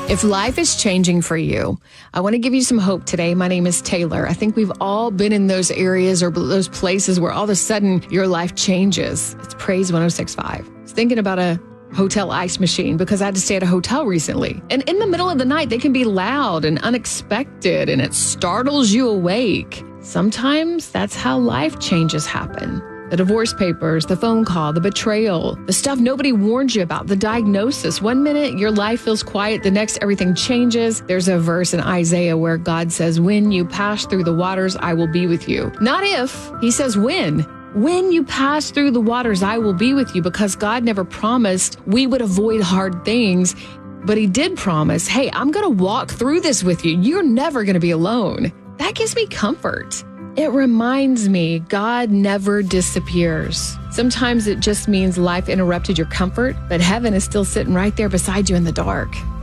If life is changing for you, I want to give you some hope today. My name is Taylor. I think we've all been in those areas or those places where all of a sudden your life changes. It's Praise 106.5. I was thinking about a hotel ice machine because I had to stay at a hotel recently. And in the middle of the night, they can be loud and unexpected, and it startles you awake. Sometimes that's how life changes happen. The divorce papers, the phone call, the betrayal, the stuff nobody warned you about, the diagnosis. One minute, your life feels quiet. The next, everything changes. There's a verse in Isaiah where God says, when you pass through the waters, I will be with you. Not if, he says when. When you pass through the waters, I will be with you, because God never promised we would avoid hard things, but he did promise, hey, I'm going to walk through this with you. You're never going to be alone. That gives me comfort. It reminds me God never disappears. Sometimes it just means life interrupted your comfort, but heaven is still sitting right there beside you in the dark.